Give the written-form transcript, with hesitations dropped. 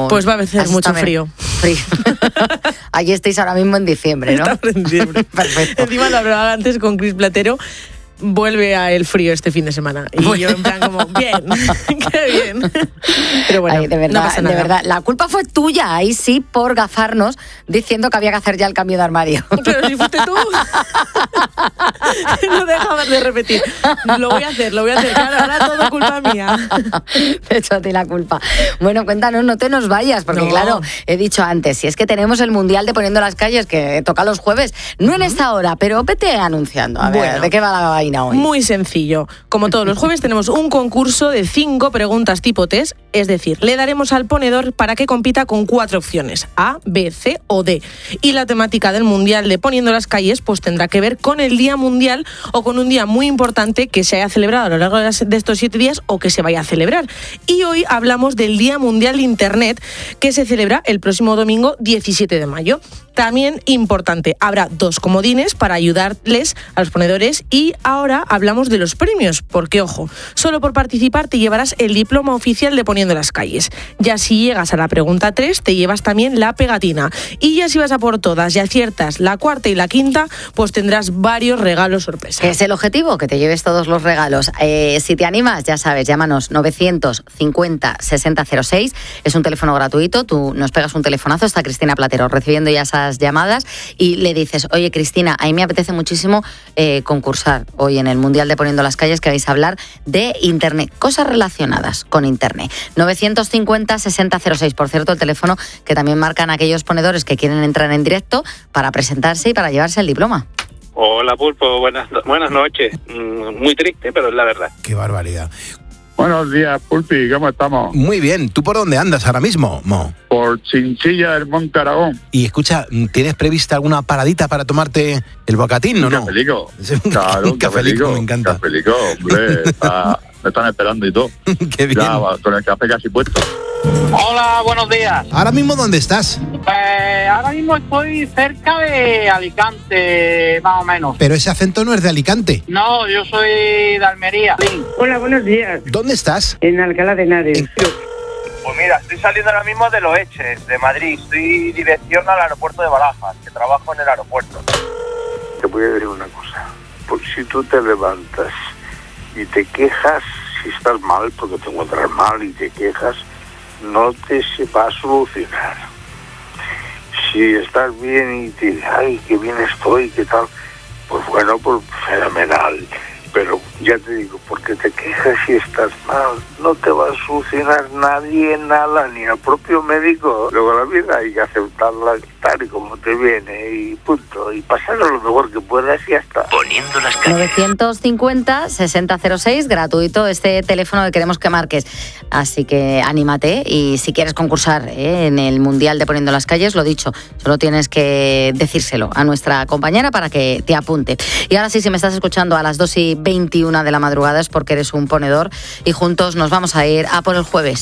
Pues va a hacer mucho frío. Allí estáis ahora mismo en diciembre, ¿no? Estamos en diciembre. Perfecto. Encima lo hablaba antes con Cris Platero. Vuelve a el frío este fin de semana. Y yo en plan como, bien, qué bien. Pero bueno, ay, de verdad, no pasa nada. De verdad, la culpa fue tuya, ahí sí, por gafarnos, diciendo que había que hacer ya el cambio de armario. Pero si fuiste tú. No dejabas de repetir. Lo voy a hacer, claro, ahora todo culpa mía. Te echo a ti la culpa. Bueno, cuéntanos, no te nos vayas, porque claro, he dicho antes, si es que tenemos el Mundial de Poniendo las Calles, que toca los jueves, no en esta hora, pero vete anunciando, a ver, ¿de qué va la vaina hoy? Muy sencillo. Como todos los jueves tenemos un concurso de 5 preguntas tipo test, es decir, le daremos al ponedor para que compita con 4 opciones, A, B, C o D. Y la temática del Mundial de Poniendo las Calles pues tendrá que ver con el Día Mundial o con un día muy importante que se haya celebrado a lo largo de estos 7 días o que se vaya a celebrar. Y hoy hablamos del Día Mundial de Internet, que se celebra el próximo domingo 17 de mayo. También importante, habrá 2 comodines para ayudarles a los ponedores y ahora hablamos de los premios, porque ojo, solo por participar te llevarás el diploma oficial de Poniendo las Calles. Ya si llegas a la pregunta 3 te llevas también la pegatina y ya si vas a por todas y aciertas la cuarta y la quinta, pues tendrás varios regalos sorpresa. ¿Qué es el objetivo? Que te lleves todos los regalos. Si te animas, ya sabes, llámanos 950 6006, es un teléfono gratuito, tú nos pegas un telefonazo, está Cristina Platero recibiendo ya esas llamadas y le dices, oye Cristina, a mí me apetece muchísimo concursar hoy en el Mundial de Poniendo las Calles, que vais a hablar de Internet, cosas relacionadas con Internet. 950 6006, por cierto, el teléfono que también marcan aquellos ponedores que quieren entrar en directo para presentarse y para llevarse el diploma. Hola Pulpo, buenas noches. Muy triste, pero es la verdad. Qué barbaridad. Buenos días, Pulpi, ¿cómo estamos? Muy bien, ¿tú por dónde andas ahora mismo, Mo? Por Chinchilla del Monte Aragón. Y escucha, ¿tienes prevista alguna paradita para tomarte el bocatín o no? Un cafelico. Claro, un cafelico, me encanta. Un cafelico, hombre, me están esperando y todo. Qué bien. Ya, con el café casi puesto. Hola, buenos días. ¿Ahora mismo dónde estás? Ahora mismo estoy cerca de Alicante, más o menos. Pero ese acento no es de Alicante. No, yo soy de Almería. Hola, buenos días. ¿Dónde estás? En Alcalá de Henares. Pues mira, estoy saliendo ahora mismo de Loeches, de Madrid. Estoy dirección al aeropuerto de Barajas, que trabajo en el aeropuerto. Te voy a decir una cosa. Pues si tú te levantas y te quejas, si estás mal, porque te encuentras mal y te quejas, no te se va a solucionar. Si estás bien y te dices, ay, qué bien estoy, qué tal, pues bueno, pues fenomenal. Pero ya te digo, porque te quejas si estás mal, no te va a solucionar nadie nada, ni el propio médico. Luego la vida hay que aceptarla tal y como te viene y punto. Y pasarlo lo mejor que puedas y ya está. Poniendo las calles. 950 6006, gratuito este teléfono que queremos que marques. Así que anímate y si quieres concursar en el Mundial de Poniendo las Calles, lo dicho, solo tienes que decírselo a nuestra compañera para que te apunte. Y ahora sí, si me estás escuchando a las 2:21 de la madrugada es porque eres un ponedor y juntos nos vamos a ir a por el jueves.